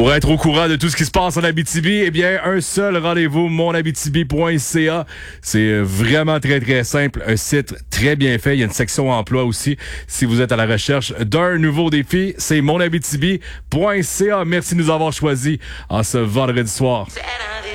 Pour être au courant de tout ce qui se passe en Abitibi, eh bien, un seul rendez-vous, monabitibi.ca. C'est vraiment très, très simple. Un site très bien fait. Il y a une section emploi aussi. Si vous êtes à la recherche d'un nouveau défi, c'est monabitibi.ca. Merci de nous avoir choisis en ce vendredi soir.